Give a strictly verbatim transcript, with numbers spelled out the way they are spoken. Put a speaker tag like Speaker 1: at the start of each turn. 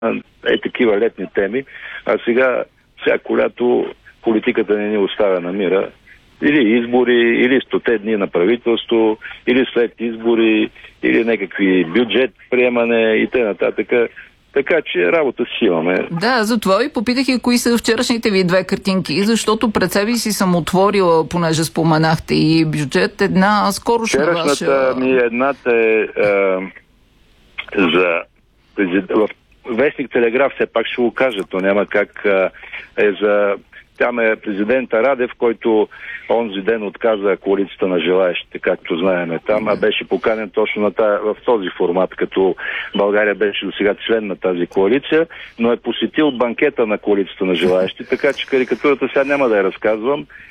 Speaker 1: е такива летни теми, а сега всяко лято политиката не ни оставя на мира. Или избори, или стоте дни на правителство, или след избори, или някакви бюджет приемане и т.н. Така че работа си имаме.
Speaker 2: Да, затова ви попитах и кои са вчерашните ви две картинки, защото пред себе си съм отворила, понеже споменахте и бюджет, една скорошна ваша...
Speaker 1: Вчерашната ми едната е, е за президент... В вестник Телеграф, все пак ще го кажа, то няма как, е за... Там е президента Радев, който онзи ден отказа коалицията на желаещите, както знаеме там, а беше поканен точно на тая, в този формат, като България беше до сега член на тази коалиция, но е посетил банкета на коалицията на желаещите, така че карикатурата сега няма да я разказвам.